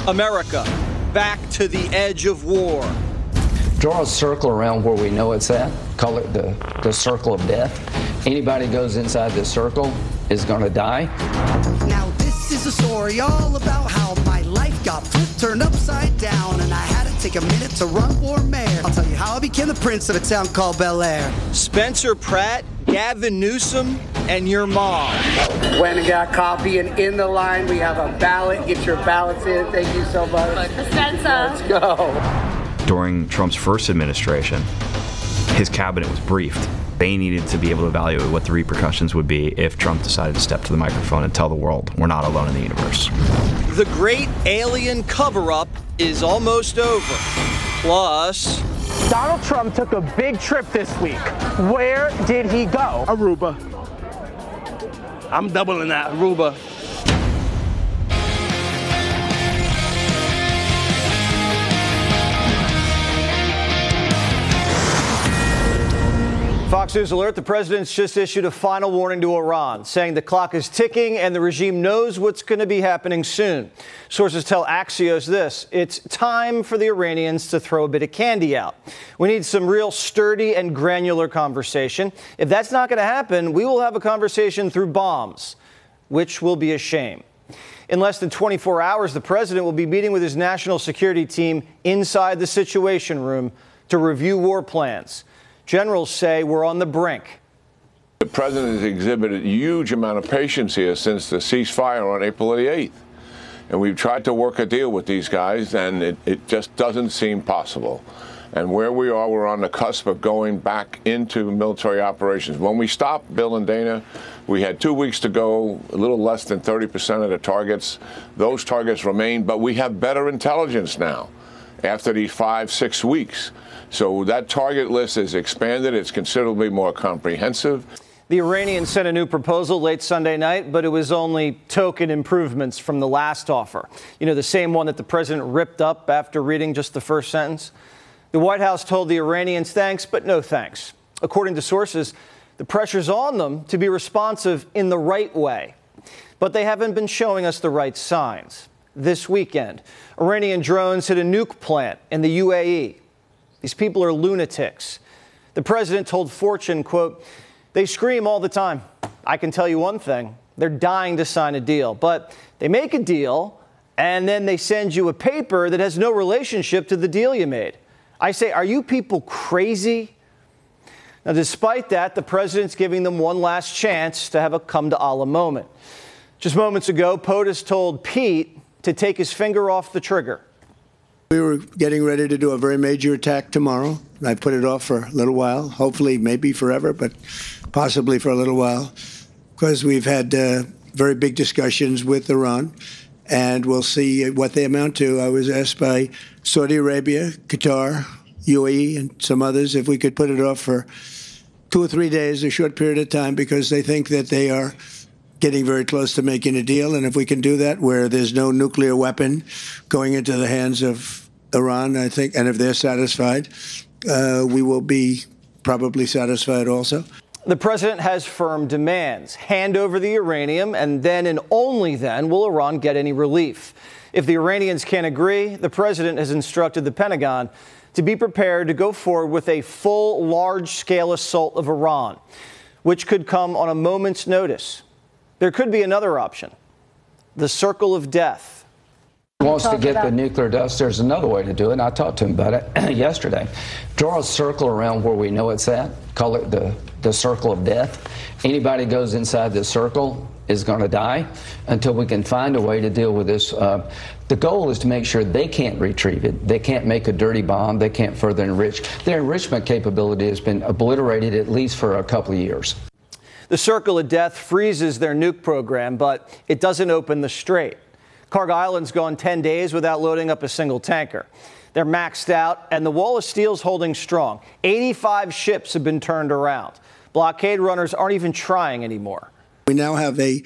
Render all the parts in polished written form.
America, back to the edge of war. Draw a circle around where we know it's at. Call it the circle of death. Anybody goes inside this circle is going to die. Now this is a story all about how my life got flipped, turned upside down, and I had to take a minute to run for mayor. I'll tell you how I became the prince of a town called Bel Air. Spencer Pratt, Gavin Newsom, and your mom. Went and got coffee, and in the line we have a ballot. Get your ballots in. Thank you so much. Spencer. Let's go. During Trump's first administration, his cabinet was briefed. They needed to be able to evaluate what the repercussions would be if Trump decided to step to the microphone and tell the world we're not alone in the universe. The great alien cover-up is almost over. Plus, Donald Trump took a big trip this week. Where did he go? Aruba. I'm doubling that, Aruba. Fox News alert, the president's just issued a final warning to Iran, saying the clock is ticking and the regime knows what's going to be happening soon. Sources tell Axios this: it's time for the Iranians to throw a bit of candy out. We need some real sturdy and granular conversation. If that's not going to happen, we will have a conversation through bombs, which will be a shame. In less than 24 hours, the president will be meeting with his national security team inside the Situation Room to review war plans. Generals say we're on the brink. The president has exhibited a huge amount of patience here since the ceasefire on April the 8th. And we've tried to work a deal with these guys, and it just doesn't seem possible. And where we are, we're on the cusp of going back into military operations. When we stopped, Bill and Dana, we had 2 weeks to go, a little less than 30% of the targets. Those targets remain, but we have better intelligence now after these 5-6 weeks. So that target list is expanded. It's considerably more comprehensive. The Iranians sent a new proposal late Sunday night, but it was only token improvements from the last offer. You know, the same one that the president ripped up after reading just the first sentence. The White House told the Iranians thanks, but no thanks. According to sources, the pressure's on them to be responsive in the right way. But they haven't been showing us the right signs. This weekend, Iranian drones hit a nuke plant in the UAE. These people are lunatics. The president told Fortune, quote, "They scream all the time. I can tell you one thing. They're dying to sign a deal. But they make a deal, and then they send you a paper that has no relationship to the deal you made." I say, are you people crazy? Now, despite that, the president's giving them one last chance to have a come-to-Allah moment. Just moments ago, POTUS told Pete to take his finger off the trigger. We were getting ready to do a very major attack tomorrow. I put it off for a little while, hopefully maybe forever, but possibly for a little while, because we've had very big discussions with Iran, and we'll see what they amount to. I was asked by Saudi Arabia, Qatar, UAE, and some others if we could put it off for 2 or 3 days, a short period of time, because they think that they are getting very close to making a deal. And if we can do that where there's no nuclear weapon going into the hands of Iran, I think, and if they're satisfied, we will be probably satisfied also. The president has firm demands. Hand over the uranium, and then and only then will Iran get any relief. If the Iranians can't agree, the president has instructed the Pentagon to be prepared to go forward with a full, large-scale assault of Iran, which could come on a moment's notice. There could be another option, the circle of death. Wants to get the nuclear dust. There's another way to do it, and I talked to him about it yesterday. Draw a circle around where we know it's at. Call it the circle of death. Anybody goes inside this circle is going to die until we can find a way to deal with this. The goal is to make sure they can't retrieve it. They can't make a dirty bomb. They can't further enrich. Their enrichment capability has been obliterated at least for a couple of years. The circle of death freezes their nuke program, but it doesn't open the strait. Carg Island's gone 10 days without loading up a single tanker. They're maxed out, and the wall of steel's holding strong. 85 ships have been turned around. Blockade runners aren't even trying anymore. We now have a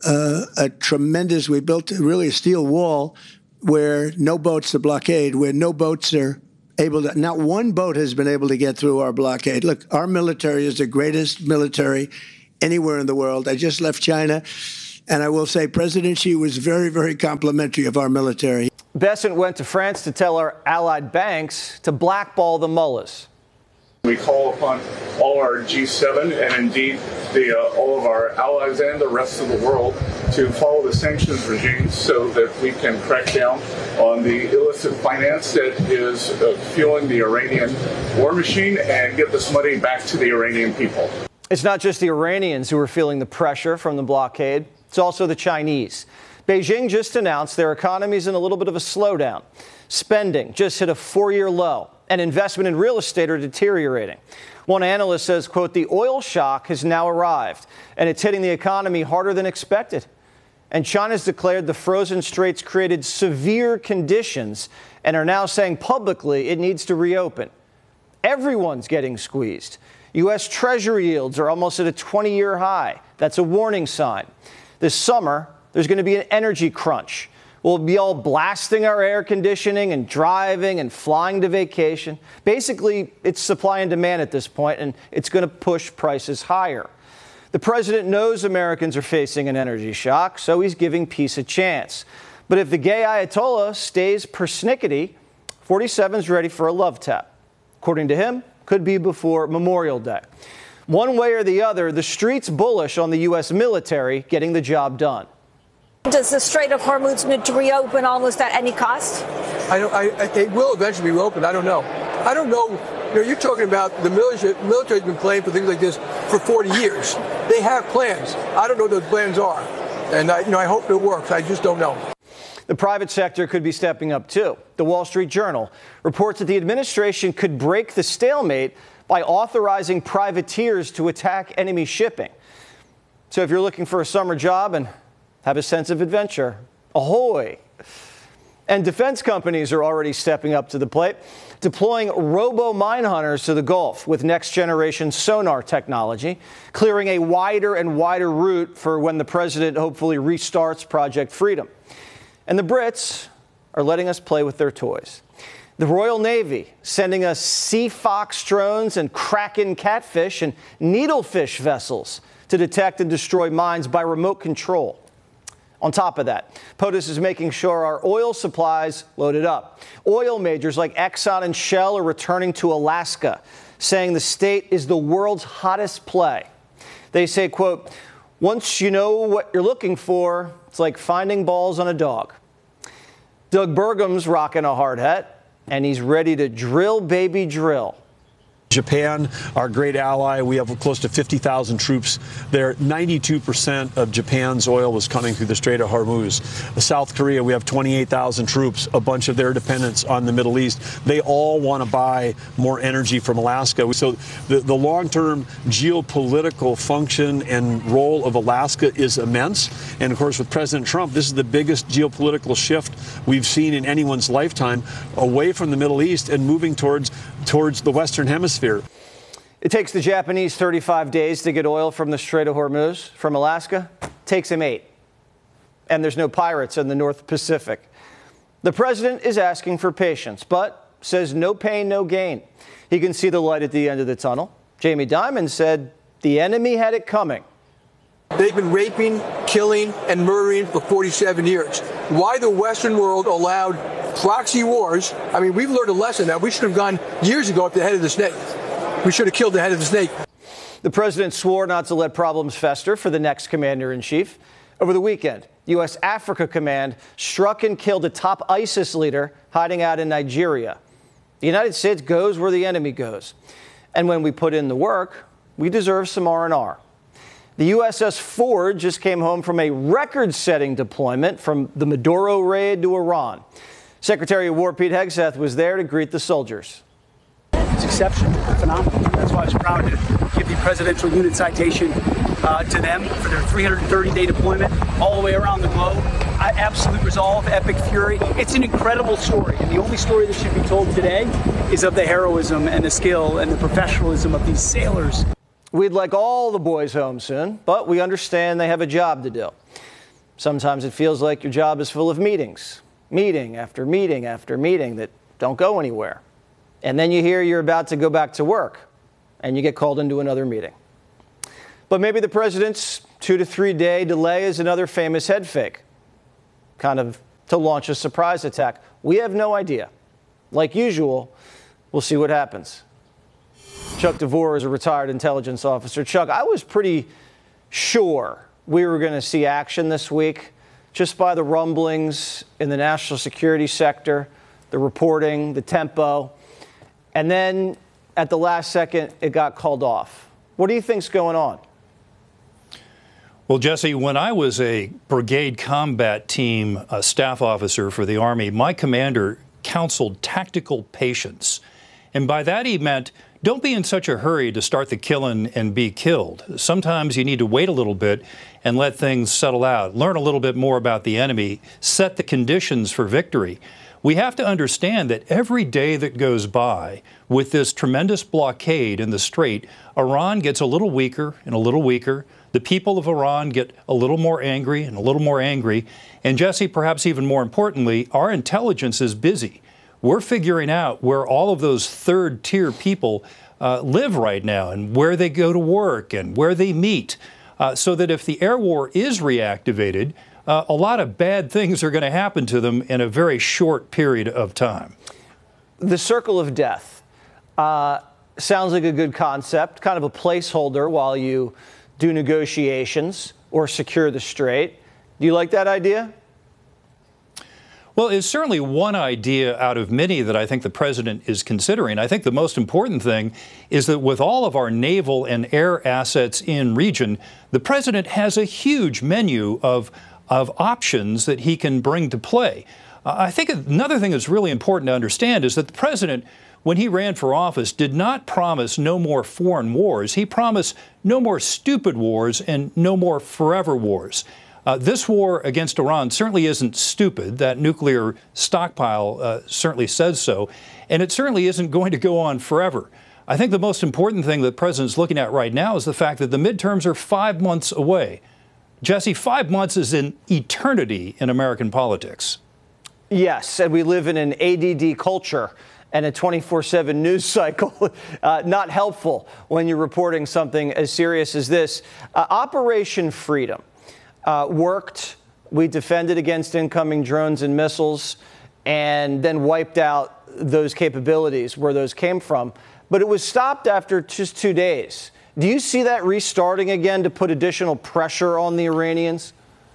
tremendous, we built really a steel wall where no boats to blockade, where no boats are able to, not one boat has been able to get through our blockade. Look, our military is the greatest military anywhere in the world. I just left China, and I will say President Xi was very, very complimentary of our military. Bessent went to France to tell our allied banks to blackball the mullahs. We call upon all our G7 and indeed all of our allies and the rest of the world to follow the sanctions regime so that we can crack down on the illicit finance that is fueling the Iranian war machine and get this money back to the Iranian people. It's not just the Iranians who are feeling the pressure from the blockade. It's also the Chinese. Beijing just announced their economy's in a little bit of a slowdown. Spending just hit a 4-year low, and investment in real estate are deteriorating. One analyst says, quote, the oil shock has now arrived, and it's hitting the economy harder than expected. And China's declared the frozen straits created severe conditions and are now saying publicly it needs to reopen. Everyone's getting squeezed. U.S. Treasury yields are almost at a 20-year high. That's a warning sign. This summer, there's going to be an energy crunch. We'll be all blasting our air conditioning and driving and flying to vacation. Basically, it's supply and demand at this point, and it's going to push prices higher. The president knows Americans are facing an energy shock, so he's giving peace a chance. But if the gay Ayatollah stays persnickety, 47's ready for a love tap. According to him, could be before Memorial Day. One way or the other, the street's bullish on the U.S. military getting the job done. Does the Strait of Hormuz need to reopen almost at any cost? It will eventually be reopened. I don't know. You're talking about the military's been playing for things like this for 40 years. They have plans. I don't know what those plans are. And I hope it works. I just don't know. The private sector could be stepping up, too. The Wall Street Journal reports that the administration could break the stalemate by authorizing privateers to attack enemy shipping. So if you're looking for a summer job and have a sense of adventure, ahoy. And defense companies are already stepping up to the plate, deploying robo-mine hunters to the Gulf with next-generation sonar technology, clearing a wider and wider route for when the president hopefully restarts Project Freedom. And the Brits are letting us play with their toys. The Royal Navy sending us Sea Fox drones and Kraken catfish and needlefish vessels to detect and destroy mines by remote control. On top of that, POTUS is making sure our oil supplies loaded up. Oil majors like Exxon and Shell are returning to Alaska, saying the state is the world's hottest play. They say, quote, once you know what you're looking for, it's like finding balls on a dog. Doug Burgum's rocking a hard hat, and he's ready to drill, baby, drill. Japan, our great ally, we have close to 50,000 troops there. 92% of Japan's oil was coming through the Strait of Hormuz. South Korea, we have 28,000 troops, a bunch of their dependents on the Middle East. They all want to buy more energy from Alaska. So the long-term geopolitical function and role of Alaska is immense. And of course, with President Trump, this is the biggest geopolitical shift we've seen in anyone's lifetime, away from the Middle East and moving towards the Western Hemisphere. It takes the Japanese 35 days to get oil from the Strait of Hormuz. From Alaska, it takes him 8. And there's no pirates in the North Pacific. The president is asking for patience, but says no pain, no gain. He can see the light at the end of the tunnel. Jamie Dimon said the enemy had it coming. They've been raping, killing, and murdering for 47 years. Why the Western world allowed proxy wars? I mean, we've learned a lesson that we should have gone years ago at the head of the snake. We should have killed the head of the snake. The president swore not to let problems fester for the next commander-in-chief. Over the weekend, U.S. Africa Command struck and killed a top ISIS leader hiding out in Nigeria. The United States goes where the enemy goes. And when we put in the work, we deserve some R&R. The USS Ford just came home from a record-setting deployment from the Maduro raid to Iran. Secretary of War Pete Hegseth was there to greet the soldiers. It's exceptional, phenomenal. That's why I was proud to give the Presidential Unit Citation to them for their 330-day deployment all the way around the globe. Absolute resolve, epic fury. It's an incredible story, and the only story that should be told today is of the heroism and the skill and the professionalism of these sailors. We'd like all the boys home soon, but we understand they have a job to do. Sometimes it feels like your job is full of meetings, meeting after meeting after meeting that don't go anywhere. And then you hear you're about to go back to work, and you get called into another meeting. But maybe the president's 2 to 3 day delay is another famous head fake. Kind of to launch a surprise attack? We have no idea. Like usual, we'll see what happens. Chuck DeVore is a retired intelligence officer. Chuck, I was pretty sure we were going to see action this week just by the rumblings in the national security sector, the reporting, the tempo. And then at the last second, it got called off. What do you think's going on? Well, Jesse, when I was a brigade combat team staff officer for the Army, my commander counseled tactical patience. And by that he meant, don't be in such a hurry to start the killing and be killed. Sometimes you need to wait a little bit and let things settle out. Learn a little bit more about the enemy. Set the conditions for victory. We have to understand that every day that goes by with this tremendous blockade in the Strait, Iran gets a little weaker and a little weaker. The people of Iran get a little more angry and a little more angry. And Jesse, perhaps even more importantly, our intelligence is busy. We're figuring out where all of those third-tier people live right now and where they go to work and where they meet, so that if the air war is reactivated, a lot of bad things are going to happen to them in a very short period of time. The circle of death sounds like a good concept, kind of a placeholder while you do negotiations or secure the Strait. Do you like that idea? Well, it's certainly one idea out of many that I think the president is considering. I think the most important thing is that with all of our naval and air assets in region, the president has a huge menu of options that he can bring to play. I think another thing that's really important to understand is that the president, when he ran for office, did not promise no more foreign wars. He promised no more stupid wars and no more forever wars. This war against Iran certainly isn't stupid. That nuclear stockpile certainly says so. And it certainly isn't going to go on forever. I think the most important thing that the president's looking at right now is the fact that the midterms are 5 months away. Jesse, 5 months is an eternity in American politics. Yes, and we live in an ADD culture and a 24/7 news cycle. Not helpful when you're reporting something as serious as this. Operation Freedom worked. We defended against incoming drones and missiles and then wiped out those capabilities where those came from. But it was stopped after just 2 days. Do you see that restarting again to put additional pressure on the Iranians?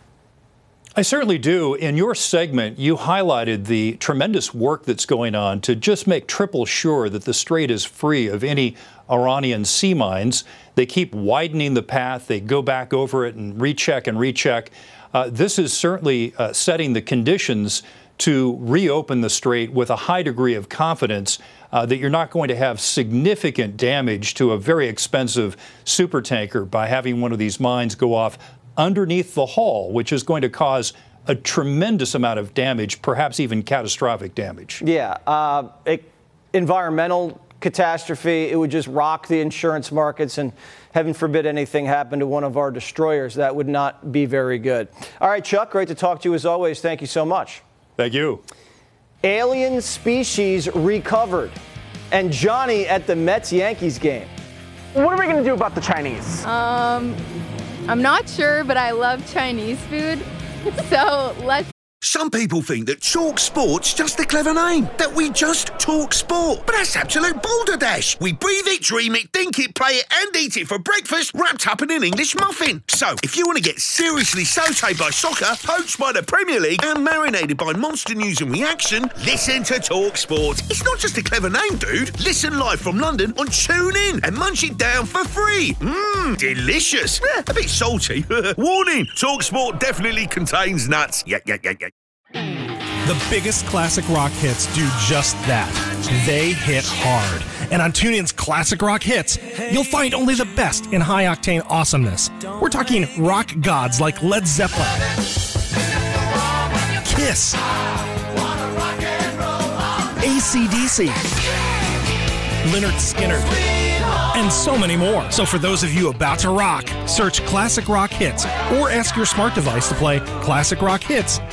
I certainly do. In your segment, you highlighted the tremendous work that's going on to just make triple sure that the Strait is free of any Iranian sea mines. They keep widening the path. They go back over it and recheck and recheck. This is certainly setting the conditions to reopen the Strait with a high degree of confidence that you're not going to have significant damage to a very expensive supertanker by having one of these mines go off underneath the hull, which is going to cause a tremendous amount of damage, perhaps even catastrophic damage. Yeah, environmental catastrophe. It would just rock the insurance markets, and heaven forbid anything happened to one of our destroyers. That would not be very good. All right, Chuck, great to talk to you as always. Thank you so much. Thank you. Alien species recovered, and Johnny at the Mets-Yankees game. What are we going to do about the Chinese? I'm not sure, but I love Chinese food. So let's. Some people think that Talk Sport's just a clever name, that we just talk sport. But that's absolute balderdash. We breathe it, dream it, think it, play it, and eat it for breakfast, wrapped up in an English muffin. So, if you want to get seriously sautéed by soccer, poached by the Premier League, and marinated by monster news and reaction, listen to Talk Sport. It's not just a clever name, dude. Listen live from London on TuneIn and munch it down for free. Mmm, delicious. A bit salty. Warning, Talk Sport definitely contains nuts. Yeah. The biggest classic rock hits do just that. They hit hard. And on TuneIn's Classic Rock Hits, you'll find only the best in high-octane awesomeness. We're talking rock gods like Led Zeppelin, Kiss, AC/DC, Lynyrd Skynyrd, and so many more. So for those of you about to rock, search Classic Rock Hits or ask your smart device to play Classic Rock Hits